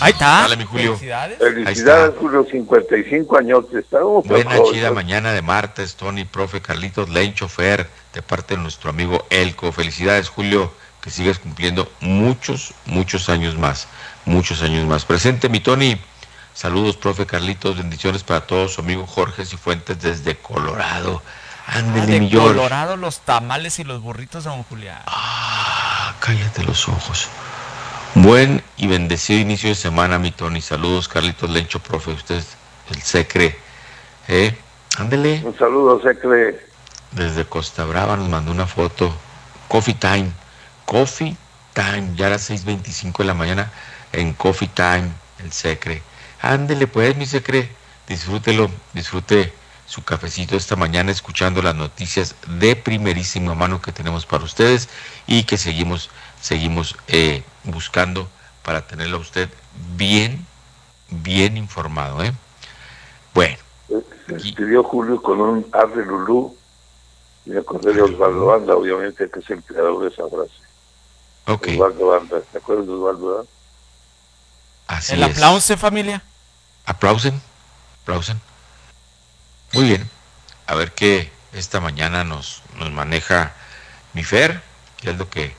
Ahí está. Dale, mi Julio. Felicidades. Felicidades, Julio, 55 años. Estamos buena, chida mañana de martes, Tony, profe, Carlitos, Lencho, Fer, de parte de nuestro amigo Elco. Felicidades, Julio, que sigas cumpliendo muchos años más. Muchos años más. Presente, mi Tony. Saludos, profe, Carlitos. Bendiciones para todos. Su amigo Jorge Cifuentes desde Colorado. Ándele, mi George. Colorado, los tamales y los burritos de don Julián. Cállate los ojos. Buen y bendecido inicio de semana, mi Tony. Saludos, Carlitos, Lencho, profe. Usted es el Secre. Ándele. Un saludo, Secre. Desde Costa Brava nos mandó una foto. Coffee Time. Ya a las 6:25 de la mañana en Coffee Time, el Secre. Ándele pues, mi Secre. Disfrute su cafecito esta mañana escuchando las noticias de primerísima mano que tenemos para ustedes y que seguimos buscando para tenerlo a usted bien informado, Bueno. Se escribió Julio con un Arre Lulú y me acordé de Osvaldo Banda, obviamente, que es el creador de esa frase. Ok. Osvaldo Banda, ¿te acuerdas de Osvaldo Banda? Así el aplauso, familia. Aplausen. Muy bien. A ver qué esta mañana nos maneja mi Fer, qué es lo que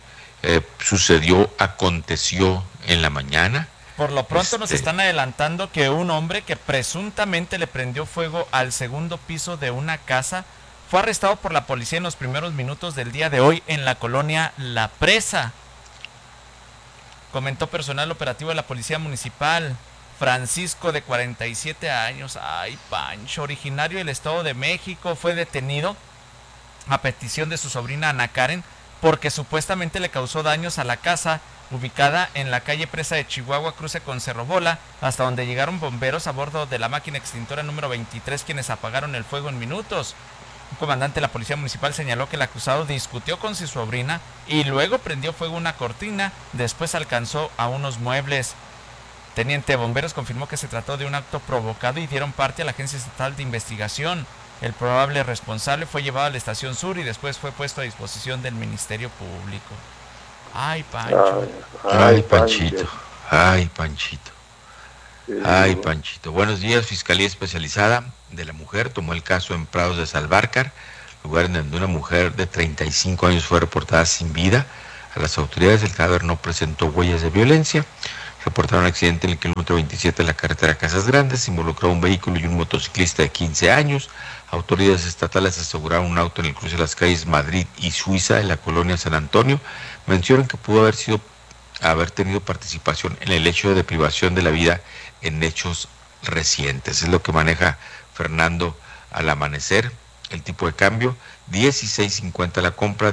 aconteció en la mañana. Por lo pronto nos están adelantando que un hombre que presuntamente le prendió fuego al segundo piso de una casa fue arrestado por la policía en los primeros minutos del día de hoy en la colonia La Presa. Comentó personal operativo de la Policía Municipal. Francisco, de 47 años, ay Pancho, originario del Estado de México, fue detenido a petición de su sobrina Ana Karen porque supuestamente le causó daños a la casa ubicada en la calle Presa de Chihuahua, cruce con Cerro Bola, hasta donde llegaron bomberos a bordo de la máquina extintora número 23, quienes apagaron el fuego en minutos. Un comandante de la Policía Municipal señaló que el acusado discutió con su sobrina y luego prendió fuego una cortina, después alcanzó a unos muebles. Teniente de Bomberos confirmó que se trató de un acto provocado y dieron parte a la Agencia Estatal de Investigación. El probable responsable fue llevado a la Estación Sur y después fue puesto a disposición del Ministerio Público. Ay, Pancho. Ay, Panchito. Ay, Panchito. Ay, Panchito. Buenos días. Fiscalía Especializada de la Mujer tomó el caso en Prados de Salvarcar, lugar en donde una mujer de 35 años fue reportada sin vida. A las autoridades el cadáver no presentó huellas de violencia. Reportaron un accidente en el kilómetro 27 de la carretera Casas Grandes. Involucró a un vehículo y un motociclista de 15 años. Autoridades estatales aseguraron un auto en el cruce de las calles Madrid y Suiza en la colonia San Antonio. Mencionan que pudo haber tenido participación en el hecho de privación de la vida en hechos recientes. Es lo que maneja Fernando al amanecer. El tipo de cambio, 16.50 la compra,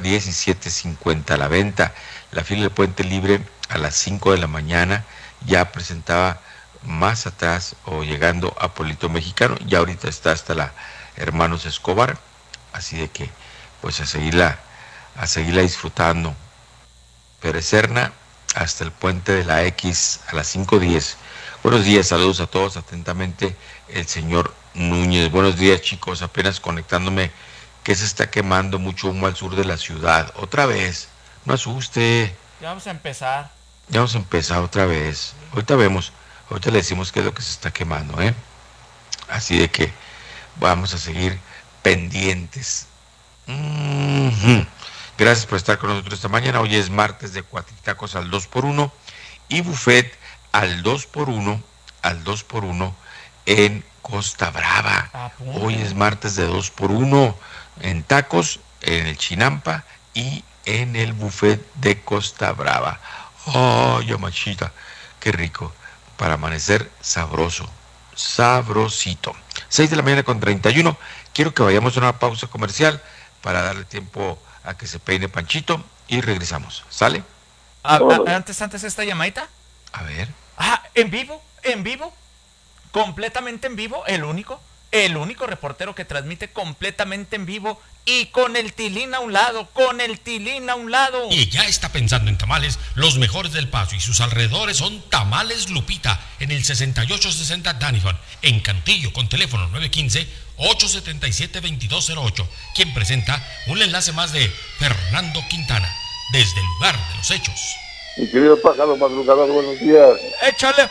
17.50 la venta. La fila del Puente Libre a las 5 de la mañana ya presentaba más atrás o llegando a Pueblito Mexicano. Ya ahorita está hasta la Hermanos Escobar. Así de que, pues a seguirla disfrutando. Pérez Serna hasta el Puente de la X a las 5:10. Buenos días, saludos a todos, atentamente el señor Núñez. Buenos días, chicos, apenas conectándome, que se está quemando mucho humo al sur de la ciudad. Otra vez, no asuste. Ya vamos a empezar. Ya vamos a empezar otra vez. Ahorita le decimos qué es lo que se está quemando, Así de que vamos a seguir pendientes. Gracias por estar con nosotros esta mañana. Hoy es martes de cuatritacos al 2x1 y buffet al 2x1 en Costa Brava. Hoy es martes de 2x1 en tacos, en el Chinampa y en el buffet de Costa Brava. ¡Ay, machita! ¡Qué rico! Para amanecer sabroso, sabrosito. 6:31. Quiero que vayamos a una pausa comercial para darle tiempo a que se peine Panchito y regresamos. ¿Sale? Antes esta llamadita. A ver. En vivo, completamente en vivo, el único reportero que transmite completamente en vivo y con el tilín a un lado, Y ya está pensando en tamales, los mejores del Paso y sus alrededores son Tamales Lupita, en el 6860 Daniford, en Cantillo, con teléfono 915-877-2208, quien presenta un enlace más de Fernando Quintana, desde el lugar de los hechos. Mi querido pájaro madrugador, buenos días. ¡Échale!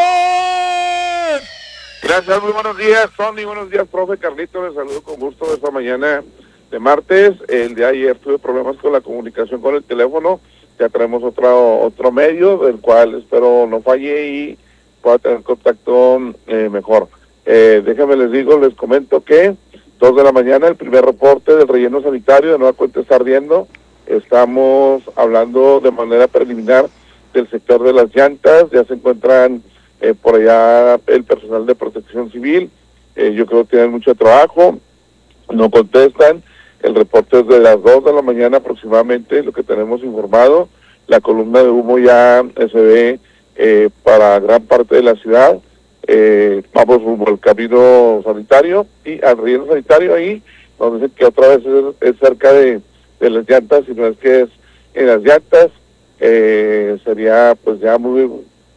Gracias, muy buenos días, Tony, buenos días, profe Carlito, les saludo con gusto de esta mañana de martes. El de ayer tuve problemas con la comunicación con el teléfono, ya traemos otro medio, del cual espero no falle y pueda tener contacto mejor. Déjenme les comento que 2 de la mañana, el primer reporte del relleno sanitario de nueva cuenta está ardiendo. Estamos hablando de manera preliminar del sector de las llantas, ya se encuentran por allá el personal de protección civil, yo creo que tienen mucho trabajo, no contestan. El reporte es de las 2 de la mañana aproximadamente, lo que tenemos informado. La columna de humo ya se ve para gran parte de la ciudad. Vamos rumbo al camino sanitario y al relleno sanitario ahí, donde dicen que otra vez es cerca de las llantas, si no es que es en las llantas. Sería pues ya muy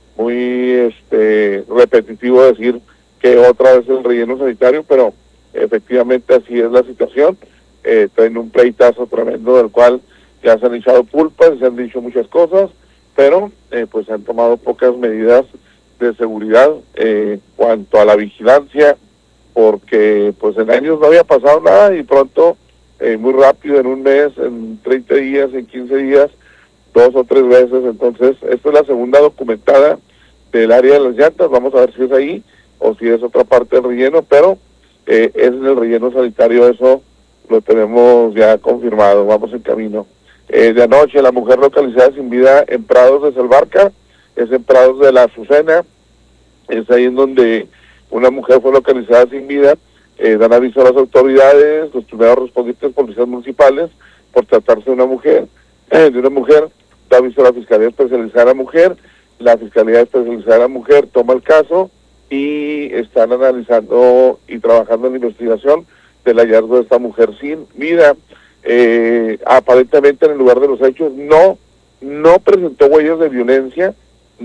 repetitivo decir que otra vez el relleno sanitario, pero efectivamente así es la situación. Traen un pleitazo tremendo del cual ya se han echado culpas, se han dicho muchas cosas, pero pues se han tomado pocas medidas de seguridad cuanto a la vigilancia, porque pues en años no había pasado nada y pronto, muy rápido, en un mes, en 30 días, en 15 días, 2 o 3 veces. Entonces, esta es la segunda documentada del área de las llantas. Vamos a ver si es ahí o si es otra parte del relleno, pero es en el relleno sanitario, eso lo tenemos ya confirmado. Vamos en camino. De anoche, la mujer localizada sin vida en Prados de Salvarcar, es en Prados de la Azucena, es ahí en donde una mujer fue localizada sin vida. Dan aviso a las autoridades, los primeros respondientes, policías municipales, por tratarse de una mujer, da aviso a la Fiscalía Especializada de la Mujer. La Fiscalía Especializada de la Mujer toma el caso y están analizando y trabajando en la investigación del hallazgo de esta mujer sin vida. Aparentemente en el lugar de los hechos no presentó huellas de violencia,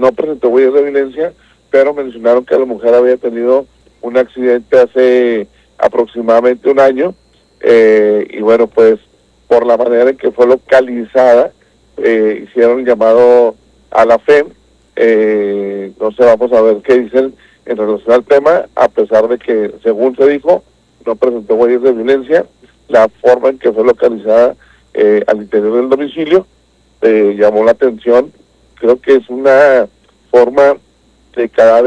pero mencionaron que la mujer había tenido un accidente hace aproximadamente un año, y bueno, pues por la manera en que fue localizada, hicieron el llamado a la FEM. No sé, vamos a ver qué dicen en relación al tema, a pesar de que, según se dijo, no presentó huellas de violencia. La forma en que fue localizada al interior del domicilio llamó la atención. Creo que es una forma de cadáver